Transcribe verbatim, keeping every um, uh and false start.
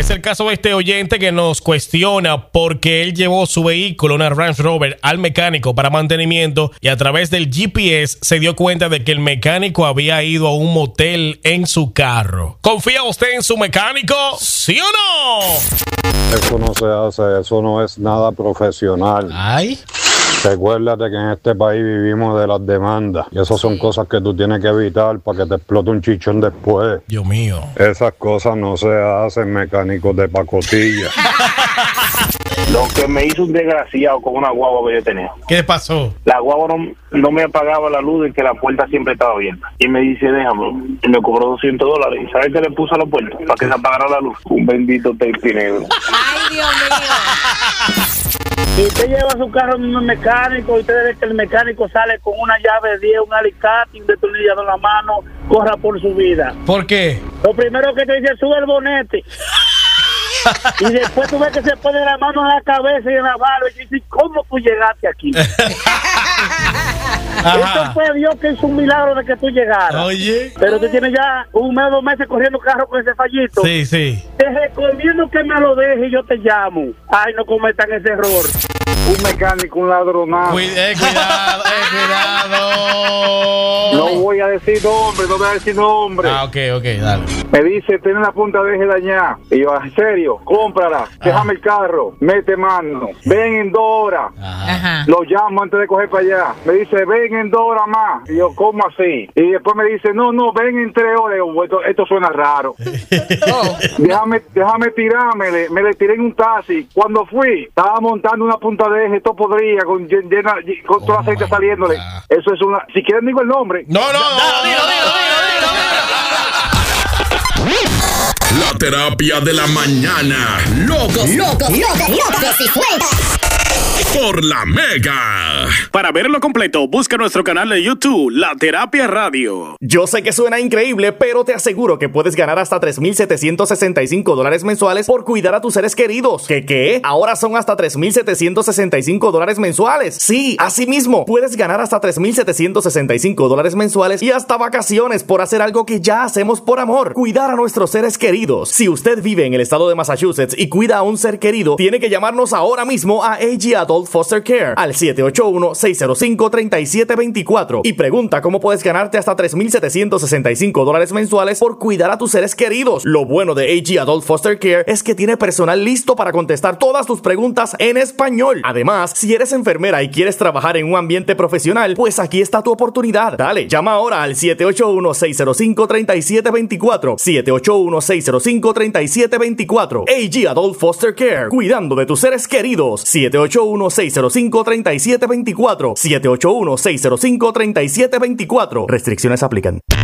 Es el caso de este oyente que nos cuestiona porque él llevó su vehículo, una Range Rover, al mecánico para mantenimiento y a través del G P S se dio cuenta de que el mecánico había ido a un motel en su carro. ¿Confía usted en su mecánico? ¿Sí o no? Eso no se hace, eso no es nada profesional. Ay. Recuérdate que en este país vivimos de las demandas y esas son cosas que tú tienes que evitar para que te explote un chichón después. Dios mío. Esas cosas no se hacen, mecánicos de pacotilla. Lo que me hizo un desgraciado con una guagua que yo tenía. ¿Qué pasó? La guagua no, no me apagaba la luz y que la puerta siempre estaba abierta. Y me dice, déjame. Y me cobró doscientos dólares. ¿Y sabes qué le puso a la puerta? Para que se apagara la luz. Un bendito tape negro. Ay, Dios mío. Si usted lleva su carro en un mecánico y usted ve que el mecánico sale con una llave de diez, un alicate, un destornillador en la mano, corra por su vida. ¿Por qué? Lo primero que te dice, sube el bonete. Y después tú ves que se pone la mano en la cabeza y en la barba y dices, ¿cómo tú llegaste aquí? Eso fue Dios que hizo un milagro de que tú llegaras. Oye. Pero tú tienes ya un mes o dos meses corriendo carro con ese fallito. Sí, sí. Te recomiendo que me lo dejes y yo te llamo. Ay, no cometan ese error. Un mecánico, un ladronazo. Cuid- eh, cuidado, eh, cuidado. No voy a decir nombre, no voy a decir nombre. Ah, ok, ok, dale. Me dice, tiene la punta de eje dañada. Y yo, ¿en serio? Cómprala, déjame el carro, mete mano, ven en dos horas. Ajá. Lo llamo antes de coger para allá. Me dice, ven en dos horas más. Y yo, ¿cómo así? Y después me dice, no, no, ven en tres horas. Y yo, esto, esto suena raro. Oh. Déjame, déjame tirarme, le- me le tiré en un taxi. Cuando fui, estaba montando una punta de eje, todo podría, con, llena, con Oh todo el aceite my saliéndole. God. Eso es una, si quieren digo el nombre. No, no, no, Dilo, dilo, dilo, dilo. La terapia de la mañana. Locos, Locos, locos, locos y sueltos. por la Mega. Para verlo completo, busca nuestro canal de YouTube, La Terapia Radio. Yo sé que suena increíble, pero te aseguro que puedes ganar hasta tres mil setecientos sesenta y cinco dólares mensuales por cuidar a tus seres queridos. ¿Qué qué? Ahora son hasta tres mil setecientos sesenta y cinco dólares mensuales. Sí, así mismo, puedes ganar hasta tres mil setecientos sesenta y cinco dólares mensuales y hasta vacaciones por hacer algo que ya hacemos por amor, cuidar a nuestros seres queridos. Si usted vive en el estado de Massachusetts y cuida a un ser querido, tiene que llamarnos ahora mismo a A G Adult Foster Care al siete ocho uno, seis cero cinco, tres siete dos cuatro y pregunta cómo puedes ganarte hasta tres mil setecientos sesenta y cinco dólares mensuales por cuidar a tus seres queridos. Lo bueno de A G Adult Foster Care es que tiene personal listo para contestar todas tus preguntas en español. Además, si eres enfermera y quieres trabajar en un ambiente profesional, pues aquí está tu oportunidad. Dale, llama ahora al siete ocho uno, seis cero cinco, tres siete dos cuatro, siete ocho uno, seis cero cinco, tres siete dos cuatro. A G Adult Foster Care, cuidando de tus seres queridos. siete ocho uno, seis cero cinco, tres siete dos cuatro, siete ocho uno, seis cero cinco, tres siete dos cuatro. Restricciones aplican.